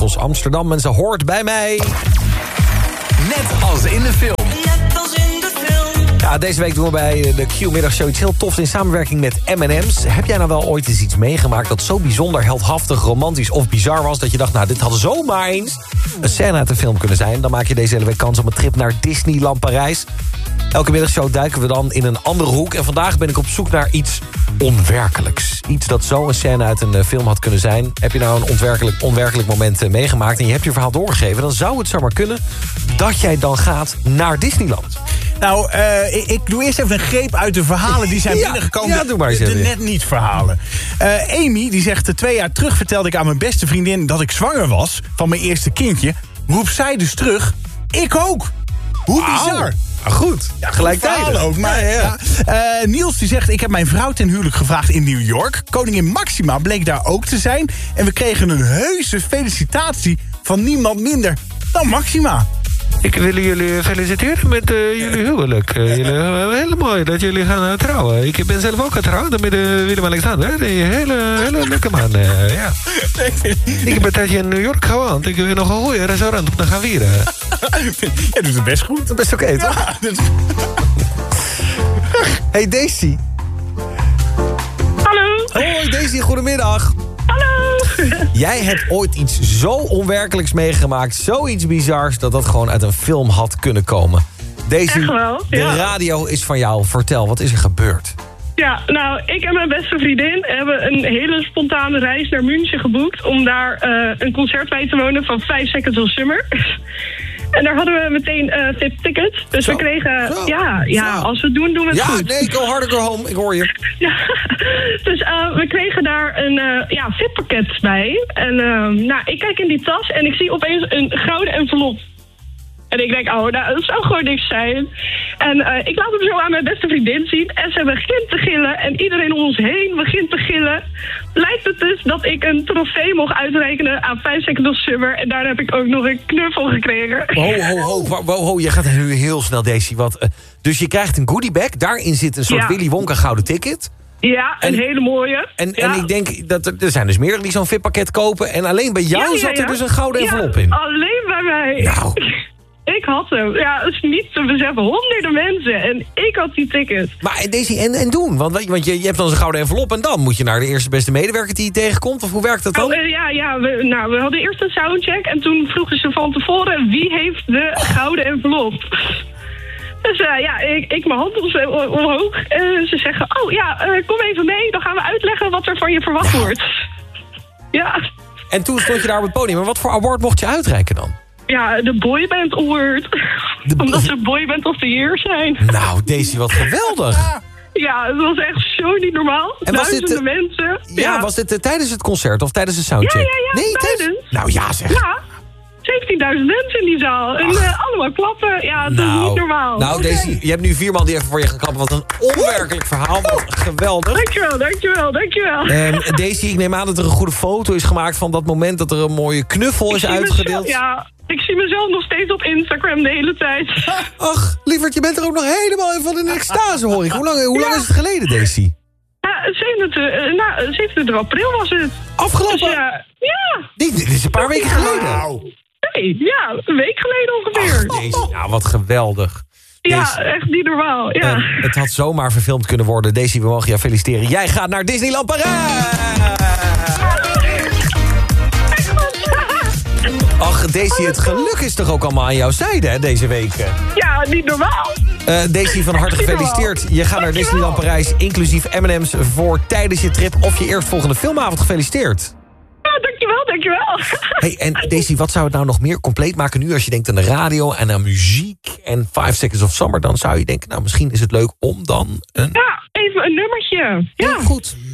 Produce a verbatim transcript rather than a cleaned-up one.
Beugels Amsterdam. En ze hoort bij mij... Net als in de film. Net als in de film. Ja, deze week doen we bij de Q-middagshow iets heel tofs in samenwerking met M en M's. Heb jij nou wel ooit eens iets meegemaakt dat zo bijzonder heldhaftig, romantisch of bizar was... dat je dacht, nou, dit had zomaar eens een scène uit een film kunnen zijn? Dan maak je deze hele week kans op een trip naar Disneyland Parijs. Elke middagshow duiken we dan in een andere hoek. En vandaag ben ik op zoek naar iets onwerkelijks. Iets dat zo een scène uit een film had kunnen zijn. Heb je nou een onwerkelijk, onwerkelijk moment meegemaakt... en je hebt je verhaal doorgegeven... dan zou het zomaar kunnen dat jij dan gaat naar Disneyland. Nou, uh, ik, ik doe eerst even een greep uit de verhalen die zijn ja, binnengekomen. Ja, doe maar eens de, de even. net niet verhalen. Uh, Amy, die zegt, twee jaar terug vertelde ik aan mijn beste vriendin... dat ik zwanger was van mijn eerste kindje. Roept zij dus terug, ik ook. Hoe bizar. Ah, goed, ja, gelijktijdig. Ook, maar, ja, ja. Ja. Uh, Niels die zegt, ik heb mijn vrouw ten huwelijk gevraagd in New York. Koningin Maxima bleek daar ook te zijn. En we kregen een heuse felicitatie van niemand minder dan Maxima. Ik wil jullie feliciteren met uh, jullie huwelijk. Uh, jullie, uh, heel mooi dat jullie gaan uh, trouwen. Ik ben zelf ook getrouwd met uh, Willem-Alexander. Een hele, hele leuke man, uh, ja. Ik heb een tijdje in New York gewoond. Ik wil nog een goede restaurant om te gaan vieren. Ja, doet het best goed. Best oké, okay, toch? Ja, dus... Hey Daisy. Hallo. Hoi Daisy, goedemiddag. Hallo. Jij hebt ooit iets zo onwerkelijks meegemaakt, zoiets bizars... dat dat gewoon uit een film had kunnen komen. Daisy, Echt wel, de ja. radio is van jou. Vertel, wat is er gebeurd? Ja, nou, ik en mijn beste vriendin hebben een hele spontane reis naar München geboekt... om daar uh, een concert bij te wonen van Five Seconds of Summer. En daar hadden we meteen uh, V I P-tickets. Dus Zo, we kregen... zo, ja, ja, zo. als we het doen, doen we het Ja, goed. nee, go harder, go home. Ik hoor je. Ja, dus uh, we kregen daar een uh, ja, V I P-pakket bij. En uh, nou, ik kijk in die tas en ik zie opeens een gouden envelop. En ik denk, oh, nou, dat zou gewoon niks zijn. En uh, ik laat hem zo aan mijn beste vriendin zien. En ze begint te gillen. En iedereen om ons heen begint te gillen. Lijkt het dus dat ik een trofee mocht uitrekenen aan Five Seconds of Summer. En daar heb ik ook nog een knuffel gekregen. Ho, ho, ho, ho, ho, ho. Je gaat nu heel snel, Daisy. Want, uh, dus je krijgt een goodiebag. Daarin zit een soort Ja. Willy Wonka gouden ticket. Ja, een En- hele mooie. En, ja. en ik denk, dat er, er zijn dus meerdere die zo'n V I P-pakket kopen. En alleen bij jou Ja, ja, zat er ja. dus een gouden envelop ja, in. alleen bij mij. Nou. Ik had hem. Ja, dat is niet te beseffen. Honderden mensen. En ik had die ticket. Maar en Daisy, en, en doen? Want, want je, je hebt dan zo'n gouden envelop en dan moet je naar de eerste beste medewerker die je tegenkomt? Of hoe werkt dat dan? Oh, uh, ja, ja we, nou, we hadden eerst een soundcheck. En toen vroegen ze van tevoren wie heeft de gouden envelop. Dus uh, ja, ik, ik mijn hand om, omhoog. En ze zeggen, oh ja, uh, kom even mee. Dan gaan we uitleggen wat er van je verwacht wordt. Ja. En toen stond je daar op het podium. Maar wat voor award mocht je uitreiken dan? Ja, de Boyband Award. De- Omdat ze Boyband of the Year zijn. Nou, Daisy, wat geweldig. Ja, het was echt zo niet normaal. En was dit, Duizenden uh, mensen. Ja, was dit uh, tijdens het concert of tijdens de soundcheck? Ja, ja, ja, Nee, tijdens. Nou ja, zeg. Ja, zeventienduizend mensen in die zaal. En uh, allemaal klappen. Ja, dat is niet normaal. Nou, Daisy, je hebt nu vier man die even voor je gaan klappen. Wat een onwerkelijk verhaal. Wat geweldig. Dankjewel, dankjewel, dankjewel. En Daisy, ik neem aan dat er een goede foto is gemaakt van dat moment dat er een mooie knuffel is Ik zie uitgedeeld. mezelf- ja, ik zie mezelf nog steeds op Instagram de hele tijd. Ach, lieverd, je bent er ook nog helemaal in van in extase, hoor ik. Hoe lang, hoe lang Ja. is het geleden, Daisy? Ja, zevenentwintig, uh, nou, zevenentwintig april was het. Afgelopen? Dus ja, ja. Nee, dit is een paar weken geleden. Nee, ja, een week geleden ongeveer. Ach, Daisy, nou wat geweldig. ja, Daisy, echt niet normaal. Ja. eh, het had zomaar verfilmd kunnen worden. Daisy, we mogen jou feliciteren. Jij gaat naar Disneyland Parijs! Ach, Daisy, het geluk is toch ook allemaal aan jouw zijde, hè, deze week? Ja, niet normaal. Uh, Daisy, van harte gefeliciteerd. Je gaat naar Disneyland Parijs, inclusief M en M's voor tijdens je trip of je eerstvolgende filmavond. Gefeliciteerd. Ja, dankjewel, dankjewel. Hey, en Daisy, wat zou het nou nog meer compleet maken nu als je denkt aan de radio en aan muziek en Five Seconds of Summer? Dan zou je denken, nou, misschien is het leuk om dan een... Ja, even een nummertje. Ja. Heel goed.